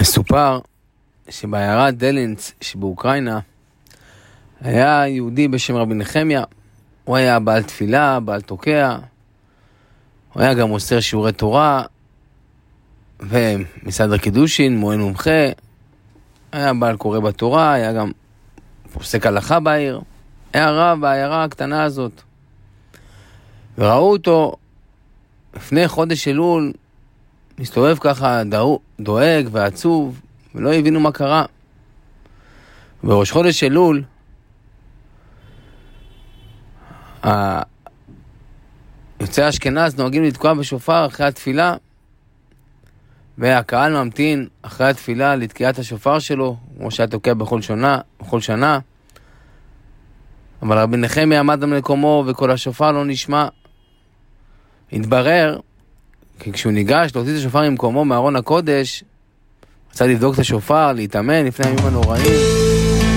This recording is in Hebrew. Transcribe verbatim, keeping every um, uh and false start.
מסופר שבעיירת דלינץ שבאוקראינה היה יהודי בשם רבי נחמיה. הוא היה בעל תפילה, בעל תוקע, הוא היה גם מוסר שיעורי תורה ומסדר קידושין, מוען מומחה, היה בעל קורא בתורה, היה גם פוסק הלכה בעיר, היה רב בעיירה הקטנה הזאת. וראו אותו לפני חודש אלול מסתובב ככה דואג ועצוב, ולא הבינו מה קרה. בראש חודש אלול יוצאי אשכנז נוהגים לתקוע בשופר אחרי התפילה, והקהל ממתין אחרי התפילה לתקיעת השופר שלו, כמו שהיה תוקע בכל שנה, בכל שנה. אבל רבי נחמיה עמד במקומו וכל השופר לא נשמע. התברר כי כשהוא ניגש להוציא את השופר ממקומו מארון הקודש, רצה לבדוק את השופר, להתאמן לפני הימים הנוראים.